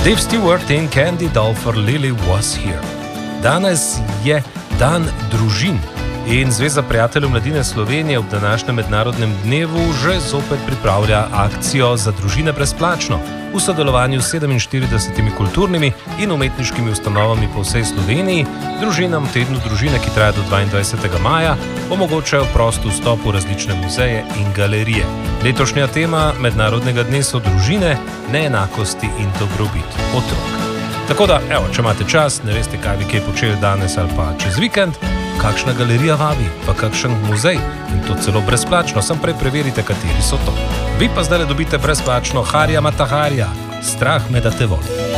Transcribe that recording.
Dave Stewart in Candy Dulfer Lily Was Here. Danes je dan družin in Zveza prijateljev mladine Slovenije ob današnjem mednarodnem dnevu že zopet pripravlja akcijo za družine brezplačno v sodelovanju s 47 kulturnimi in umetniškimi ustanovami po vsej Sloveniji. Družinam tednu družine, ki traja do 22. maja, omogočajo prost vstop v različne muzeje in galerije. Letošnja tema mednarodnega dne so družine, neenakosti in dobrobit otrok. Tako da, evo, če imate čas, ne veste, kaj bi kaj počeli danes ali pa čez vikend, kakšna galerija vabi, pa kakšen muzej in to celo brezplačno, sam prej preverite, kateri so to. Vi pa zdaj dobite brezplačno Harija Mataharija, Strah me da te voli.